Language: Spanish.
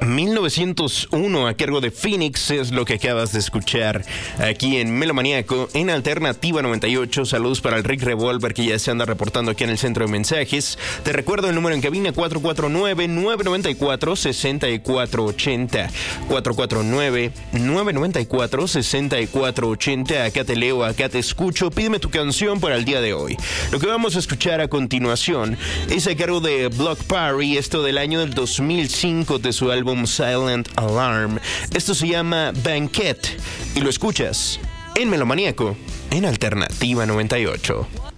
1901 a cargo de Phoenix es lo que acabas de escuchar aquí en Melomaníaco en Alternativa 98. Saludos para el Rick Revolver que ya se anda reportando aquí en el centro de mensajes. Te recuerdo el número en cabina 449-994-6480. 449-994-6480. Acá te leo, acá te escucho. Pídeme tu canción para el día de hoy. Lo que vamos a escuchar a continuación es a cargo de Block Party, esto del año del 2005 de su álbum Silent Alarm. Esto se llama Banquet y lo escuchas en Melomaníaco en Alternativa 98.